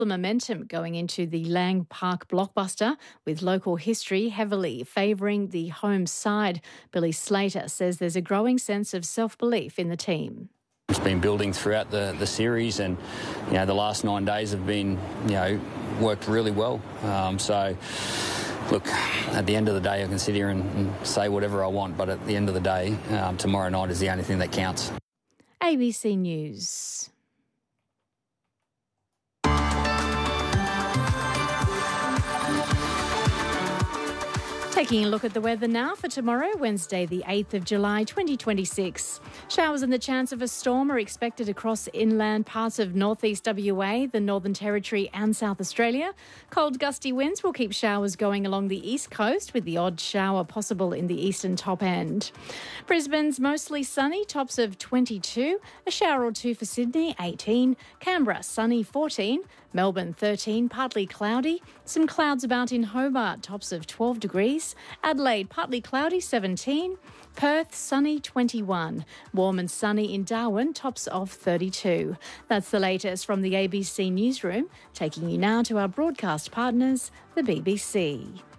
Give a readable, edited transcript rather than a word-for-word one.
The momentum going into the Lang Park blockbuster, with local history heavily favouring the home side. Billy Slater says there's a growing sense of self-belief in the team. It's been building throughout the series, and the last 9 days have been worked really well. So look, at the end of the day, I can sit here and say whatever I want, but at the end of the day, tomorrow night is the only thing that counts. ABC News. Taking a look at the weather now for tomorrow, Wednesday the 8th of July 2026. Showers and the chance of a storm are expected across inland parts of northeast WA, the Northern Territory and South Australia. Cold gusty winds will keep showers going along the east coast, with the odd shower possible in the eastern top end. Brisbane's mostly sunny, tops of 22. A shower or two for Sydney, 18. Canberra, sunny, 14. Melbourne, 13, partly cloudy. Some clouds about in Hobart, tops of 12 degrees. Adelaide, partly cloudy, 17. Perth, sunny, 21. Warm and sunny in Darwin, tops of 32. That's the latest from the ABC Newsroom, taking you now to our broadcast partners, the BBC.